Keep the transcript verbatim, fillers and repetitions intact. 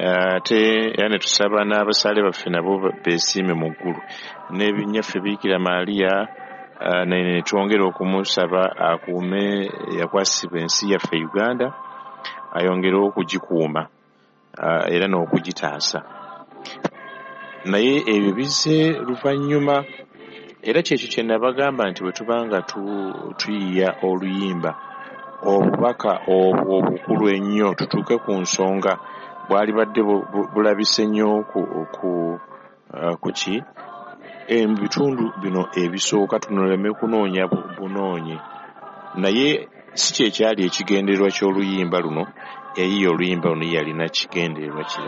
ate era ne tusaba n'abasale baffe nabo beesiime mu ggulu n'ebinyaffe Biikira Maaliya ne twongera okumusaba akuume yakwasibwa ensi yaffe Uganda ayongere okugikuuma era n'okugitaasa. Naye ebyo bizze luvannyuma era kyekyo kye nabagamba nti bwe tuba nga tuyiya oluyimba obubaka obwo obukulu ennyo tutuuke ku nsonga bwali badde bulabise nnyo ku ki mu bitundu bino ebisooka tunoleme kunoonya bunoonyi, naye si kyekyali ekigendererwa ky'oluyimba luno, eyiyo oluyimba luno yalina kigendererwa kirala.